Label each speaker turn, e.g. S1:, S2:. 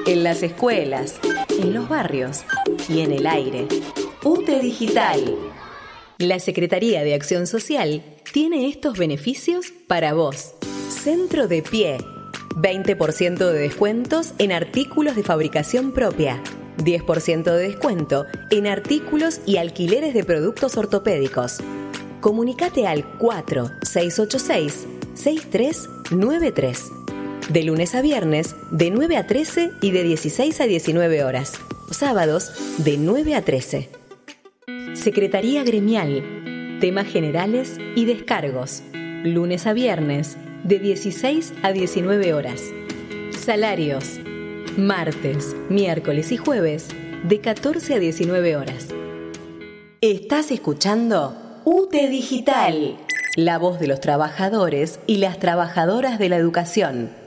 S1: en las escuelas, en los barrios y en el aire. UTE Digital. La Secretaría de Acción Social tiene estos beneficios para vos. Centro de Pie. 20% de descuentos en artículos de fabricación propia. 10% de descuento en artículos y alquileres de productos ortopédicos. Comunicate al 4686-6393. De lunes a viernes, de 9 a 13 y de 16 a 19 horas. Sábados, de 9 a 13. Secretaría Gremial. Temas generales y descargos. Lunes a viernes, de 16 a 19 horas. Salarios. Martes, miércoles y jueves, de 14 a 19 horas. Estás escuchando UTE Digital, la voz de los trabajadores y las trabajadoras de la educación.